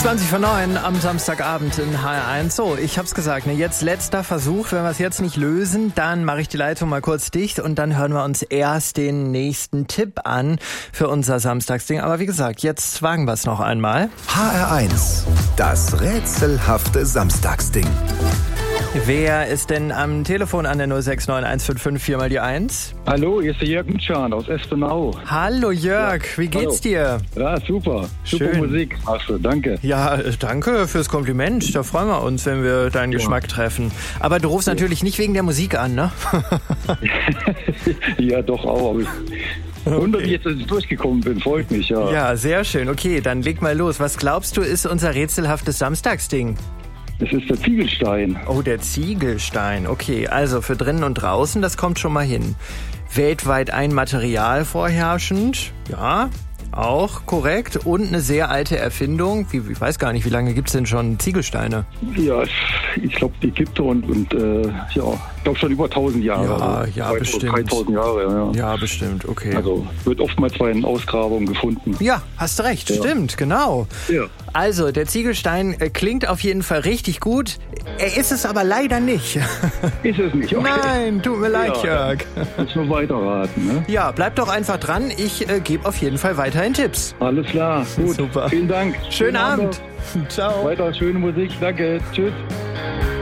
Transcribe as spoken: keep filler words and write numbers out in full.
zwanzig vor neun am Samstagabend in H R eins. So, ich hab's gesagt, ne, jetzt letzter Versuch. Wenn wir es jetzt nicht lösen, dann mache ich die Leitung mal kurz dicht und dann hören wir uns erst den nächsten Tipp an für unser Samstagsding. Aber wie gesagt, jetzt wagen wir es noch einmal. H R eins, das rätselhafte Samstagsding. Wer ist denn am Telefon an der null sechs neun eins fünf fünf vier mal die eins? Hallo, hier ist der Jörg Mitschan aus Espenau. Hallo Jörg, Ja, wie geht's hallo. dir? Ja, super. Super Schön. Musik. Hast du, danke. Ja, äh, danke fürs Kompliment. Da freuen wir uns, wenn wir deinen Ja. Geschmack treffen. Aber du rufst natürlich nicht wegen der Musik an, ne? Ja, doch auch. Aber ich wundere mich jetzt, dass ich durchgekommen bin. Freut mich, ja. Ja, sehr schön. Okay, dann leg mal los. Was glaubst du, ist unser rätselhaftes Samstagsding? Es ist der Ziegelstein. Oh, der Ziegelstein. Okay, also für drinnen und draußen, das kommt schon mal hin. Weltweit ein Material vorherrschend. Ja, auch korrekt. Und eine sehr alte Erfindung. Wie, ich weiß gar nicht, wie lange gibt's denn schon Ziegelsteine? Ja, ich glaube, die gibt es und, und äh, ja, ich glaube schon über tausend Jahre. Ja, also ja, dreitausend, bestimmt. dreitausend Jahre, ja. Ja, bestimmt. Okay. Also wird oftmals bei den Ausgrabungen gefunden. Ja, hast du recht. Ja. Stimmt, genau. Ja. Also, der Ziegelstein äh, klingt auf jeden Fall richtig gut. Er ist es aber leider nicht. Ist es nicht? Okay. Nein, tut mir leid, Ja. Jörg. Muss nur weiterraten, ne? Ja, bleib doch einfach dran. Ich äh, gebe auf jeden Fall weiterhin Tipps. Alles klar. Gut. Super. Vielen Dank. Schönen Abend. noch. Ciao. Weiter schöne Musik. Danke. Tschüss.